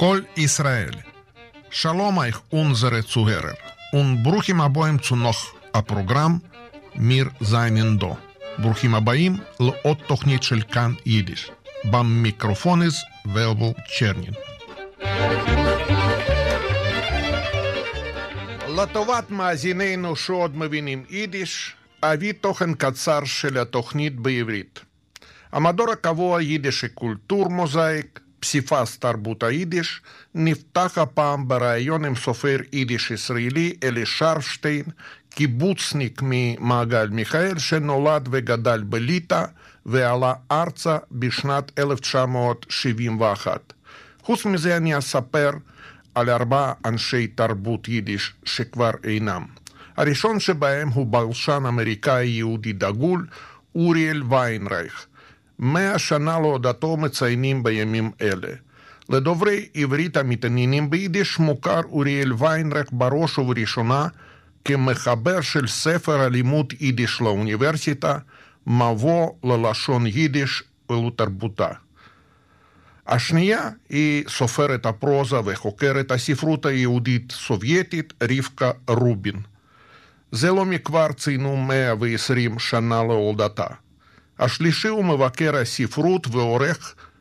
כל ישראל. שלום אייך unsere Zuhörer und ברוכים הבאים zu noch הפרוגרם מיר זייננדו. ברוכים הבאים לעוד תוכנית של כאן יידיש. במיקרופונס ולבל צ'רנין. לטובת מאזינינו שעוד מבינים יידיש, אביא תוכן קצר של התוכנית בעברית. המדור הקבוע יידיש קולטור מוזאיק, פסיפס תרבות היידיש, נפתח הפעם בראיון עם סופר יידיש ישראלי אלי שרפשטיין, קיבוצניק ממעגל מיכאל שנולד וגדל בליטא ועלה ארצה בשנת 1971. חוץ מזה אני אספר על 4 אנשי תרבות יידיש שכבר אינם. הראשון שבהם הוא בלשן אמריקאי יהודי דגול, אוריאל ויינרייך. 100 שנה להודעתו מציינים בימים אלה. לדוברי עברית המתעניינים ביידיש מוכר אוריאל ויינרייך בראש ובראשונה כמחבר של ספר הלימוד יידיש לאוניברסיטה, מבוא ללשון יידיש ולתרבותה. השנייה היא סופרת הפרוזה וחוקרת הספרות היהודית סובייטית רבקה רובין. זה לא מכבר ציינו 120 שנה להולדתה. השלישי הוא מבקר הספרות ועורך